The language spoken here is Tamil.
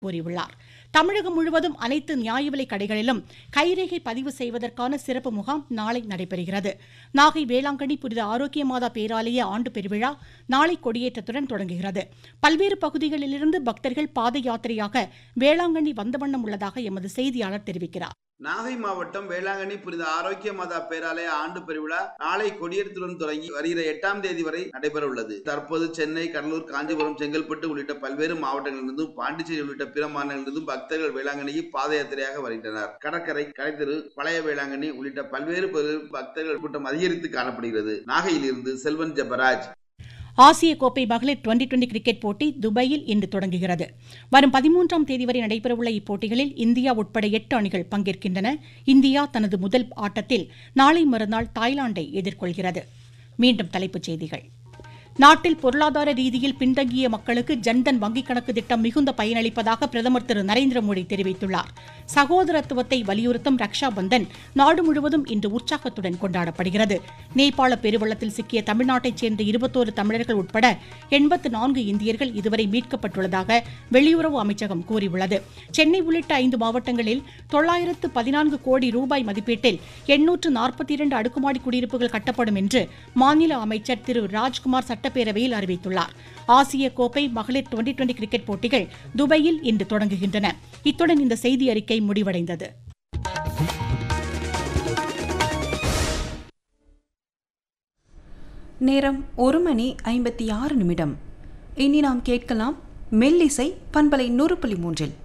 கூறியுள்ளார். தமிழகம் முழுவதும் அனைத்து நியாய விலைக் கடைகளிலும் கைரேகை பதிவு செய்வதற்கான சிறப்பு முகாம் நாளை நடைபெறுகிறது. நாகை வேளாங்கண்ணி புனித ஆரோக்கிய மாதா பேராலய ஆண்டு பெருவிழா நாளை கொடியேற்றத்துடன் தொடங்குகிறது. பல்வேறு பகுதிகளிலிருந்து பக்தர்கள் பாத யாத்திரையாக வேளாங்கண்ணி வந்த வண்ணம் உள்ளதாக எமது செய்தியாளர் தெரிவிக்கிறார். நாகை மாவட்டம் வேளாங்கண்ணி புனித ஆரோக்கிய மாதா பேராலய ஆண்டு பெருவிழா நாளை கொடியேற்றத்துடன் தொடங்கி வருகிற 8ஆம் தேதி வரை நடைபெற உள்ளது. தற்போது சென்னை, கடலூர், காஞ்சிபுரம், செங்கல்பட்டு உள்ளிட்ட பல்வேறு மாவட்டங்களிலிருந்தும் பாண்டிச்சேரி உள்ளிட்ட பிற மாநிலங்களிலிருந்தும் பக்தர்கள் வேளாங்கண்ணிக்கு பாத யாத்திரையாக வருகின்றனர். கடற்கரை, கடைத்தெரு, பழைய வேளாங்கண்ணி உள்ளிட்ட பல்வேறு பகுதிகளில் பக்தர்கள் கூட்டம் அதிகரித்து காணப்படுகிறது. நாகையிலிருந்து செல்வன் ஜெபராஜ். ஆசிய கோப்பை மகளிர் டுவெண்டி கிரிக்கெட் போட்டி துபாயில் இன்று தொடங்குகிறது. வரும் 13ஆம் தேதி வரை நடைபெறவுள்ள இப்போட்டிகளில் இந்தியா உட்பட 8 அணிகள் பங்கேற்கின்றன. இந்தியா தனது முதல் ஆட்டத்தில் நாளை மறுநாள் தாய்லாந்தை எதிர்கொள்கிறது. மீண்டும் தலைப்புச் செய்திகள். நாட்டில் பொருளாதார ரீதியில் பின்தங்கிய மக்களுக்கு ஜன்தன் வங்கிக் கணக்கு திட்டம் மிகுந்த பயனளிப்பதாக பிரதமர் திரு நரேந்திர மோடி தெரிவித்துள்ளார். சகோதரத்துவத்தை வலியுறுத்தும் ரக்ஷா பந்தன் நாடு முழுவதும் இன்று உற்சாகத்துடன் கொண்டாடப்படுகிறது. நேபாள பெருவெள்ளத்தில் சிக்கிய தமிழ்நாட்டைச் சேர்ந்த 21 தமிழர்கள் உட்பட 84 இந்தியர்கள் இதுவரை மீட்கப்பட்டுள்ளதாக வெளியுறவு அமைச்சகம் கூறியுள்ளது. சென்னை உள்ளிட்ட 5 மாவட்டங்களில் 914 கோடி ரூபாய் மதிப்பீட்டில் 842 அடுக்குமாடி குடியிருப்புகள் கட்டப்படும் என்று மாநில அமைச்சர் திரு ராஜ்குமார் சட்டப்பேரவையில் அறிவித்துள்ளார். ஆசிய கோப்பை மகளிர் டுவெண்டி கிரிக்கெட் போட்டிகள் துபாயில் இன்று தொடங்குகின்றன. இத்துடன் இந்த செய்தி அறிக்கை முடிவடைந்தது. நேரம் 1:56. இனி நாம் கேட்கலாம் மெல்லிசை பண்பலை 100.3.